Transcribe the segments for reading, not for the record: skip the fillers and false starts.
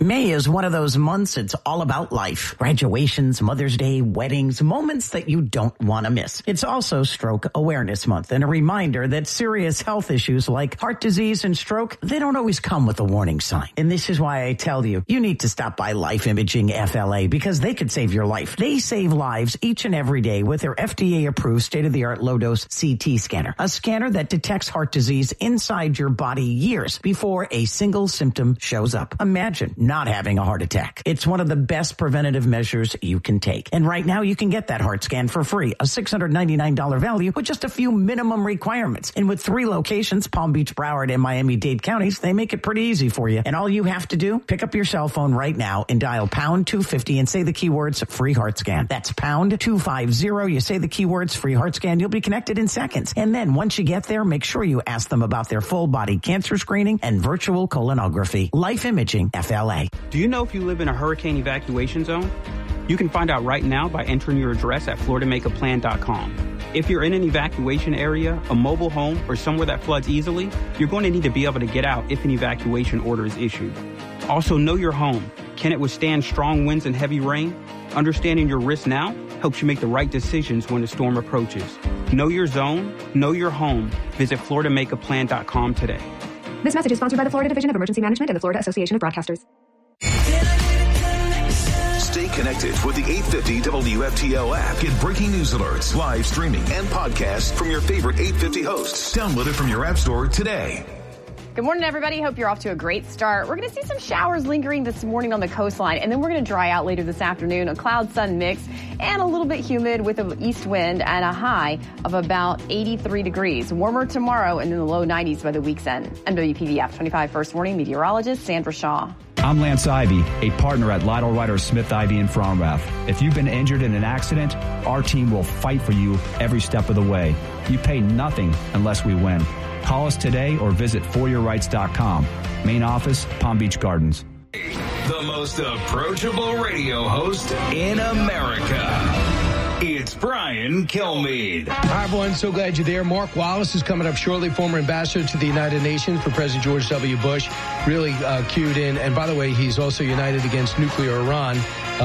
May is one of those months it's all about life. Graduations, Mother's Day, weddings, moments that you don't want to miss. It's also Stroke Awareness Month and a reminder that serious health issues like heart disease and stroke, they don't always come with a warning sign. And this is why I tell you, you need to stop by Life Imaging FLA because they could save your life. They save lives each and every day with their FDA-approved state-of-the-art low-dose CT scanner, a scanner that detects heart disease inside your body years before a single symptom shows up. Imagine not having a heart attack. It's one of the best preventative measures you can take. And right now you can get that heart scan for free, a $699 value with just a few minimum requirements. And with 3 locations, Palm Beach, Broward, and Miami-Dade counties, they make it pretty easy for you. And all you have to do, pick up your cell phone right now and dial pound 250 and say the keywords free heart scan. That's pound 250. You say the keywords free heart scan. You'll be connected in seconds. And then once you get there, make sure you ask them about their full body cancer screening and virtual colonography. Life Imaging FLA. Do you know if you live in a hurricane evacuation zone? You can find out right now by entering your address at floridamakeaplan.com. If you're in an evacuation area, a mobile home, or somewhere that floods easily, you're going to need to be able to get out if an evacuation order is issued. Also, know your home. Can it withstand strong winds and heavy rain? Understanding your risk now helps you make the right decisions when the storm approaches. Know your zone, know your home. Visit floridamakeaplan.com today. This message is sponsored by the Florida Division of Emergency Management and the Florida Association of Broadcasters. Stay connected with the 850 WFTL app. Get breaking news alerts, live streaming, and podcasts from your favorite 850 hosts. Download it from your app store today. Good morning, everybody. Hope you're off to a great start. We're going to see some showers lingering this morning on the coastline, and then we're going to dry out later this afternoon. A cloud-sun mix and a little bit humid with an east wind and a high of about 83 degrees. Warmer tomorrow and in the low 90s by the week's end. I'm WPVF 25 First Warning meteorologist Sandra Shaw. I'm Lance Ivy, a partner at Lytle Ryder Smith Ivy in Fromrath. If you've been injured in an accident, our team will fight for you every step of the way. You pay nothing unless we win. Call us today or visit foryourrights.com. Main office, Palm Beach Gardens. The most approachable radio host in America. It's Brian Kilmeade. Hi, everyone. So glad you're there. Mark Wallace is coming up shortly, former ambassador to the United Nations for President George W. Bush. Really cued in. And by the way, he's also United Against Nuclear Iran,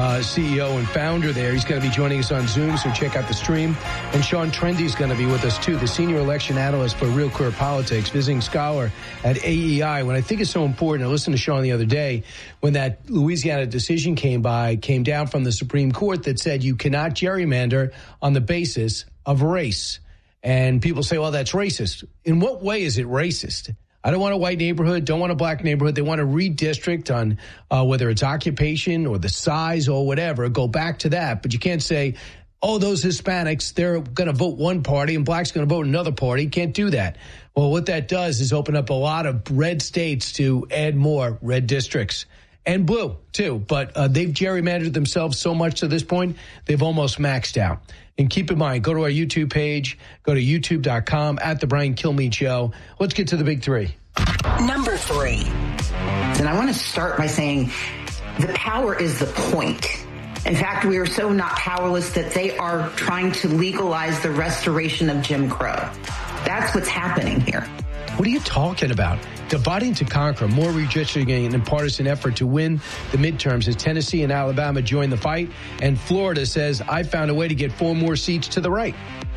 CEO and founder there. He's going to be joining us on Zoom, so check out the stream. And Sean Trendy's going to be with us, too, the senior election analyst for Real Clear Politics, visiting scholar at AEI. What I think is so important, I listened to Sean the other day, when that Louisiana decision came down from the Supreme Court that said you cannot gerrymander on the basis of race. And people say, well, that's racist. In what way is it racist? I don't want a white neighborhood, don't want a black neighborhood. They want to redistrict on whether it's occupation or the size or whatever. Go back to that. But you can't say, oh, those Hispanics, they're going to vote one party and blacks going to vote another party. You can't do that. Well, what that does is open up a lot of red states to add more red districts. And blue, too. But they've gerrymandered themselves so much to this point, they've almost maxed out. And keep in mind, go to our YouTube page, go to youtube.com, at The Brian Kilmeade Show. Let's get to the big 3. Number 3. And I want to start by saying the power is the point. In fact, we are so not powerless that they are trying to legalize the restoration of Jim Crow. That's what's happening here. What are you talking about? Dividing to conquer, more redistricting and partisan effort to win the midterms as Tennessee and Alabama join the fight. And Florida says, I found a way to get 4 more seats to the right.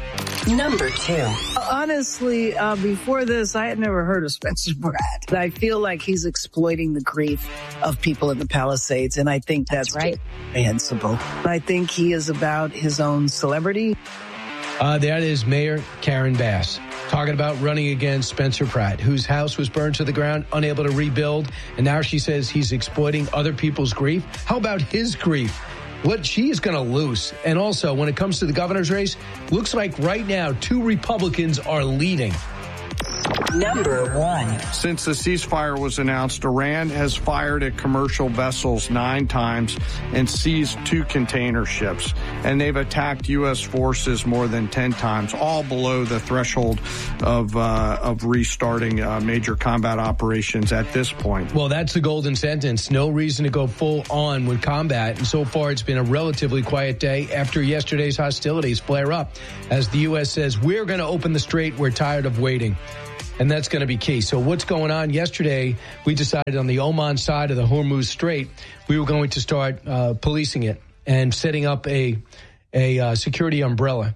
Number 2. Honestly, before this, I had never heard of Spencer Pratt. I feel like he's exploiting the grief of people in the Palisades, and I think that's right. Reprehensible. I think he is about his own celebrity. That is Mayor Karen Bass talking about running against Spencer Pratt, whose house was burned to the ground, unable to rebuild. And now she says he's exploiting other people's grief. How about his grief? What she is going to lose. And also, when it comes to the governor's race, looks like right now 2 Republicans are leading. Number 1. Since the ceasefire was announced, Iran has fired at commercial vessels 9 times and seized 2 container ships. And they've attacked U.S. forces more than 10 times, all below the threshold of restarting major combat operations at this point. Well, that's the golden sentence. No reason to go full on with combat. And so far, it's been a relatively quiet day after yesterday's hostilities flare up. As the U.S. says, we're going to open the strait. We're tired of waiting. And that's going to be key. So what's going on? Yesterday, we decided on the Oman side of the Hormuz Strait, we were going to start policing it and setting up a security umbrella.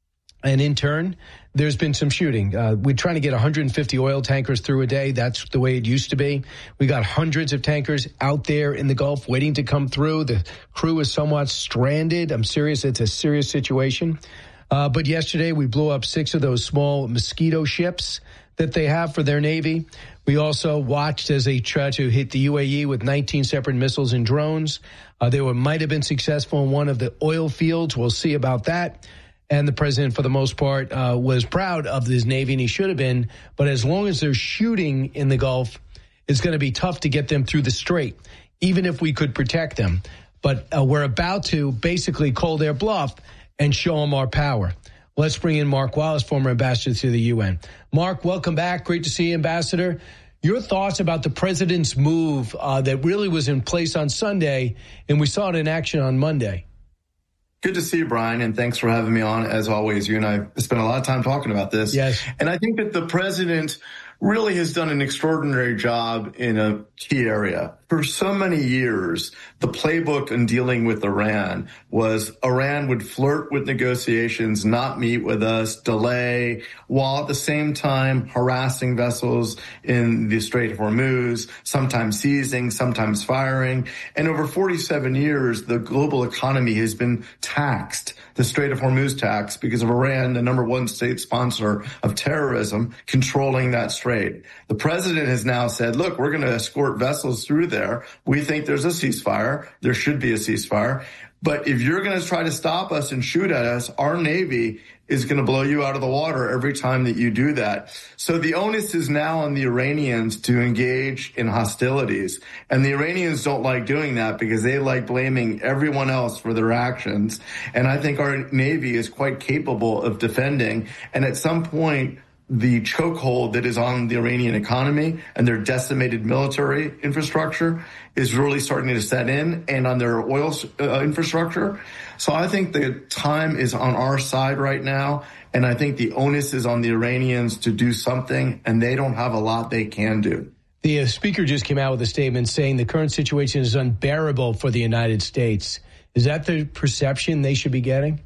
And in turn, there's been some shooting. We're trying to get 150 oil tankers through a day. That's the way it used to be. We got hundreds of tankers out there in the Gulf waiting to come through. The crew is somewhat stranded. I'm serious. It's a serious situation. But yesterday, we blew up 6 of those small Mosquito ships that they have for their Navy. We also watched as they tried to hit the UAE with 19 separate missiles and drones. They might have been successful in one of the oil fields. We'll see about that. And the president, for the most part, was proud of his Navy, and he should have been. But as long as they're shooting in the Gulf, it's going to be tough to get them through the strait, even if we could protect them. But we're about to basically call their bluff and show them our power. Let's bring in Mark Wallace, former ambassador to the UN. Mark, welcome back. Great to see you, Ambassador. Your thoughts about the president's move that really was in place on Sunday, and we saw it in action on Monday. Good to see you, Brian, and thanks for having me on. As always, you and I spent a lot of time talking about this. Yes. And I think that the president really has done an extraordinary job in a key area. For so many years, the playbook in dealing with Iran was Iran would flirt with negotiations, not meet with us, delay, while at the same time harassing vessels in the Strait of Hormuz, sometimes seizing, sometimes firing. And over 47 years, the global economy has been taxed, the Strait of Hormuz tax, because of Iran, the number one state sponsor of terrorism, controlling that strait. The president has now said, look, we're going to escort vessels through there. We think there's a ceasefire. There should be a ceasefire. But if you're going to try to stop us and shoot at us, our Navy is going to blow you out of the water every time that you do that. So the onus is now on the Iranians to engage in hostilities. And the Iranians don't like doing that because they like blaming everyone else for their actions. And I think our Navy is quite capable of defending. And at some point, the chokehold that is on the Iranian economy and their decimated military infrastructure is really starting to set in, and on their oil infrastructure. So I think the time is on our side right now, and I think the onus is on the Iranians to do something, and they don't have a lot they can do. The speaker just came out with a statement saying the current situation is unbearable for the United States. Is that the perception they should be getting?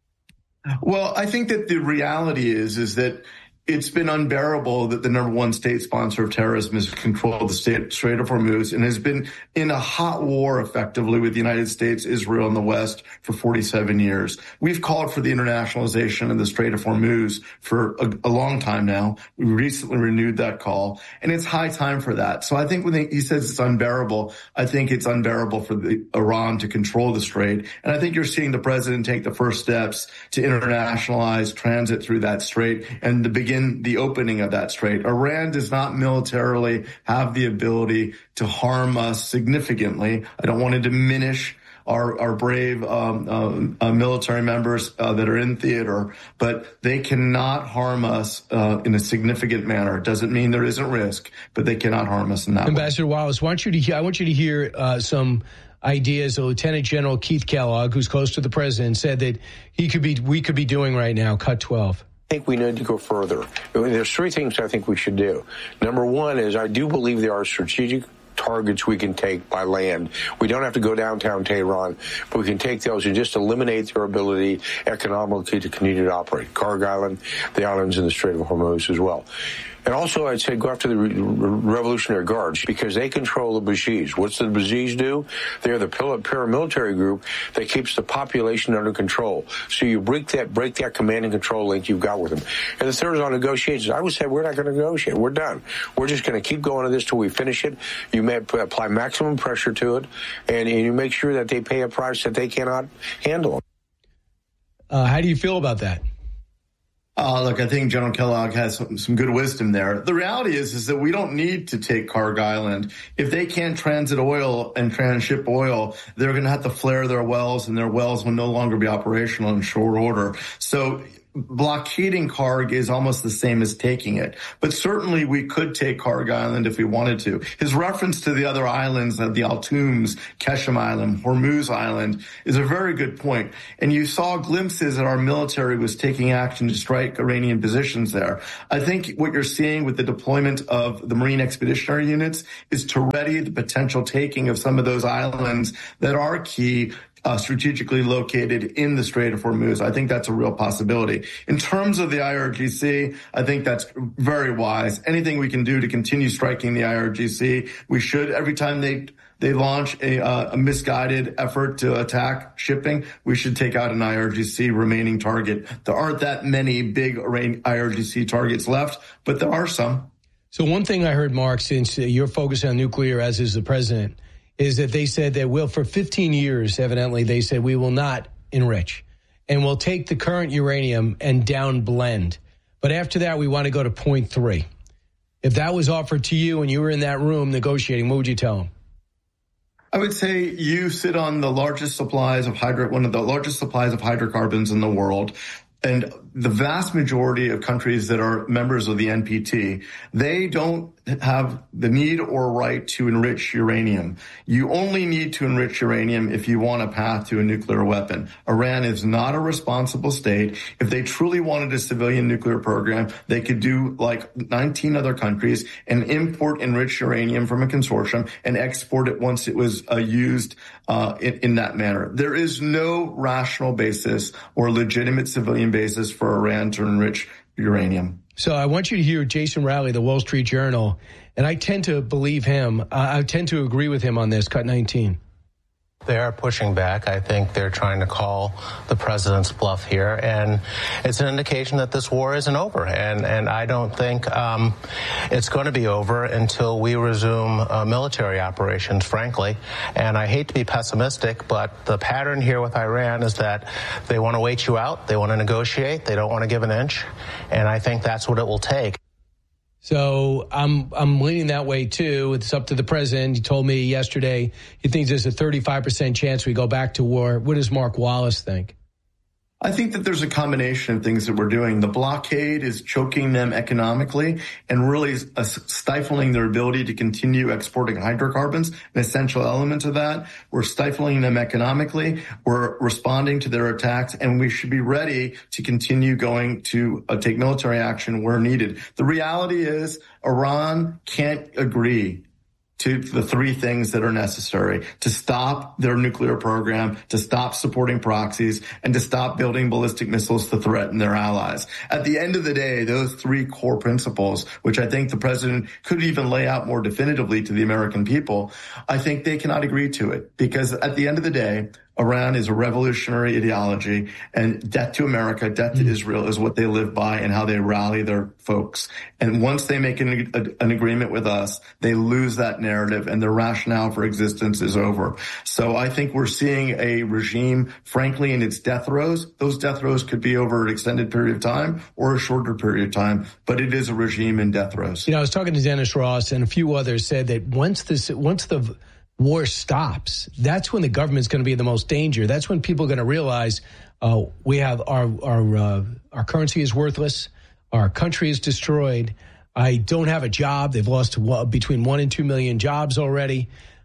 Well, I think that the reality is that it's been unbearable that the number one state sponsor of terrorism has controlled the Strait of Hormuz and has been in a hot war effectively with the United States, Israel, and the West for 47 years. We've called for the internationalization of the Strait of Hormuz for a long time now. We recently renewed that call, and it's high time for that. So I think when he says it's unbearable, I think it's unbearable for Iran to control the strait. And I think you're seeing the president take the first steps to internationalize transit through that strait and to begin the opening of that strait. Iran does not militarily have the ability to harm us significantly. I don't want to diminish our brave military members that are in theater, but they cannot harm us in a significant manner. It doesn't mean there isn't risk, but they cannot harm us in that way. Ambassador Wallace, I want you to hear some ideas that Lieutenant General Keith Kellogg, who's close to the president, said that we could be doing right now, cut 12. I think we need to go further. There's 3 things I think we should do. Number 1 is I do believe there are strategic targets we can take by land. We don't have to go downtown Tehran, but we can take those and just eliminate their ability economically to continue to operate. Kharg Island, the islands in the Strait of Hormuz as well. And also, I'd say go after the Revolutionary Guards because they control the Basij. What's the Basij do? They're the paramilitary group that keeps the population under control. So you break that command and control link you've got with them. And the third is on negotiations. I would say we're not going to negotiate. We're done. We're just going to keep going to this till we finish it. You may apply maximum pressure to it, and you make sure that they pay a price that they cannot handle. How do you feel about that? Look, I think General Kellogg has some good wisdom there. The reality is that we don't need to take Kharg Island. If they can't transit oil and transship oil, they're going to have to flare their wells, and their wells will no longer be operational in short order. So blockading Karg is almost the same as taking it. But certainly we could take Karg Island if we wanted to. His reference to the other islands, the Altums, Keshem Island, Hormuz Island, is a very good point. And you saw glimpses that our military was taking action to strike Iranian positions there. I think what you're seeing with the deployment of the Marine Expeditionary Units is to ready the potential taking of some of those islands that are key, strategically located in the Strait of Hormuz. I think that's a real possibility. In terms of the IRGC, I think that's very wise. Anything we can do to continue striking the IRGC, we should. Every time they launch a misguided effort to attack shipping, we should take out an IRGC remaining target. There aren't that many big IRGC targets left, but there are some. So one thing I heard, Mark, since you're focused on nuclear, as is the president, is that they said that for 15 years, evidently, they said we will not enrich. And we'll take the current uranium and down blend. But after that, we want to go to 0.3. If that was offered to you and you were in that room negotiating, what would you tell them? I would say you sit on the largest supplies of one of the largest supplies of hydrocarbons in the world. And the vast majority of countries that are members of the NPT, they don't have the need or right to enrich uranium. You only need to enrich uranium if you want a path to a nuclear weapon. Iran is not a responsible state. If they truly wanted a civilian nuclear program, they could do like 19 other countries and import enriched uranium from a consortium and export it once it was used in that manner. There is no rational basis or legitimate civilian basis for Iran to enrich uranium. So I want you to hear Jason Rowley, the Wall Street Journal, and I tend to believe him. I tend to agree with him on this, Cut 19. They are pushing back. I think they're trying to call the president's bluff here, and it's an indication that this war isn't over. And I don't think it's going to be over until we resume military operations, frankly. And I hate to be pessimistic, but the pattern here with Iran is that they want to wait you out, they want to negotiate, they don't want to give an inch, and I think that's what it will take. So I'm leaning that way, too. It's up to the president. He told me yesterday he thinks there's a 35% chance we go back to war. What does Mark Wallace think? I think that there's a combination of things that we're doing. The blockade is choking them economically and really stifling their ability to continue exporting hydrocarbons, an essential element of that. We're stifling them economically. We're responding to their attacks, and we should be ready to continue going to take military action where needed. The reality is Iran can't agree to the three things that are necessary to stop their nuclear program, to stop supporting proxies, and to stop building ballistic missiles to threaten their allies. At the end of the day, those three core principles, which I think the president could even lay out more definitively to the American people, I think they cannot agree to it. Because at the end of the day, Iran is a revolutionary ideology, and death to America, death to Israel is what they live by and how they rally their folks. And once they make an agreement with us, they lose that narrative and their rationale for existence is over. So I think we're seeing a regime, frankly, in its death throes. Those death throes could be over an extended period of time or a shorter period of time, but it is a regime in death throes. You know, I was talking to Dennis Ross, and a few others said that once the war stops, that's when the government's going to be in the most danger. That's when people are going to realize we have our currency is worthless, our country is destroyed. I don't have a job. They've lost between 1 and 2 million jobs already.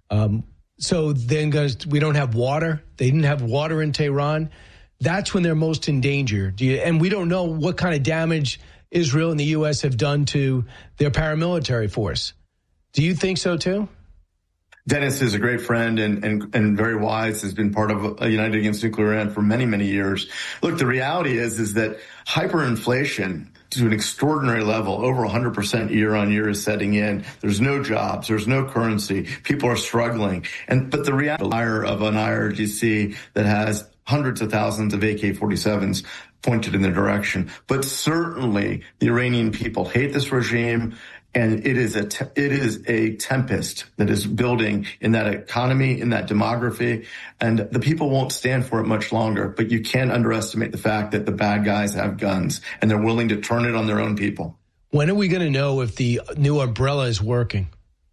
So then we don't have water. They didn't have water in Tehran. That's when they're most in danger. And we don't know what kind of damage Israel and the U.S. have done to their paramilitary force. Do you think so too? Dennis is a great friend and very wise, has been part of United Against Nuclear Iran for many, many years. Look, the reality is that hyperinflation to an extraordinary level, over 100% year on year, is setting in. There's no jobs. There's no currency. People are struggling. But the reality of an IRGC that has hundreds of thousands of AK-47s pointed in their direction. But certainly the Iranian people hate this regime. And it is a tempest that is building in that economy, in that demography, and the people won't stand for it much longer. But you can't underestimate the fact that the bad guys have guns and they're willing to turn it on their own people. When are we going to know if the new umbrella is working?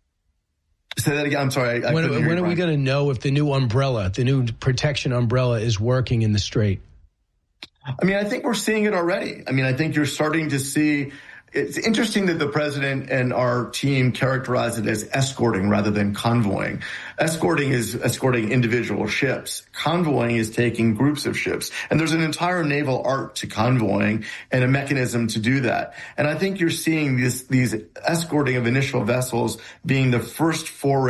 Say that again. I'm sorry. When are we going to know if the new umbrella, the new protection umbrella, is working in the Strait? I mean, I think we're seeing it already. I mean, I think you're starting to see. It's interesting that the president and our team characterize it as escorting rather than convoying. Escorting is escorting individual ships. Convoying is taking groups of ships. And there's an entire naval art to convoying and a mechanism to do that. And I think you're seeing these escorting of initial vessels being the first foray